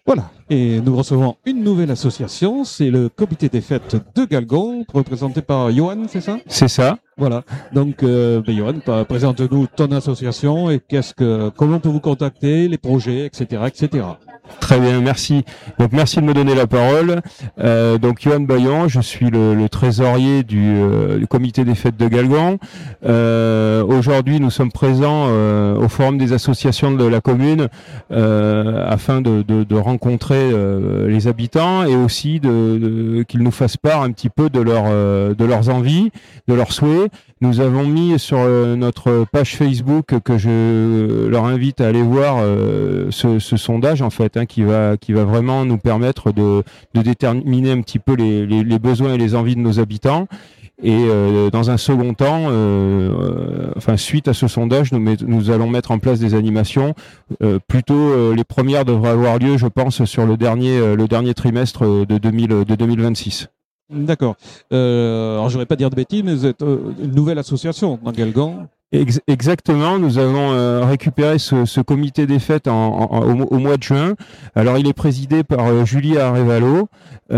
Voilà. Et nous recevons une nouvelle association, c'est le comité des fêtes de Galgon, représenté par Johan, c'est ça? C'est ça. Voilà. Donc, Johan, présente-nous ton association et comment on peut vous contacter, les projets, etc., etc. Très bien, merci. Donc merci de me donner la parole. Donc Johan Bayon, je suis le trésorier du comité des fêtes de Galgon. Aujourd'hui, nous sommes présents au forum des associations de la commune afin de rencontrer les habitants et aussi qu'ils nous fassent part un petit peu de leurs envies, de leurs souhaits. Nous avons mis sur notre page Facebook que je leur invite à aller voir ce sondage en fait, qui va vraiment nous permettre de déterminer un petit peu les besoins et les envies de nos habitants. Et dans un second temps, suite à ce sondage, nous allons mettre en place des animations. Plutôt, les premières devraient avoir lieu, je pense, sur le dernier trimestre de 2026. D'accord. Alors, je voudrais pas dire de bêtises, mais vous êtes une nouvelle association dans Galgon. Exactement, nous avons récupéré ce comité des fêtes au mois de juin. Alors il est présidé par Julie Arevalo,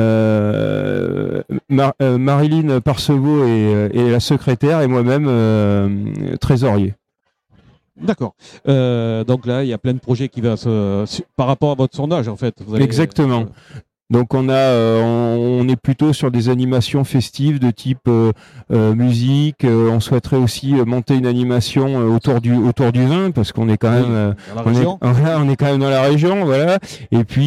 Marilyn Parseveau est la secrétaire et moi-même trésorier. D'accord. Donc là, il y a plein de projets qui par rapport à votre sondage, en fait. Exactement. Donc on est plutôt sur des animations festives de type musique. On souhaiterait aussi monter une animation autour du vin parce qu'on est quand même on est quand même dans la région, voilà. Et puis